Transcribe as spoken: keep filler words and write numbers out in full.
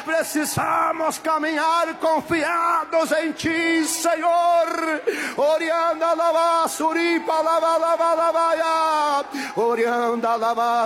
precisamos caminhar confiados em Ti, Senhor. Orianda lava, suripa lava, lava, lava, ya. Orianda lava.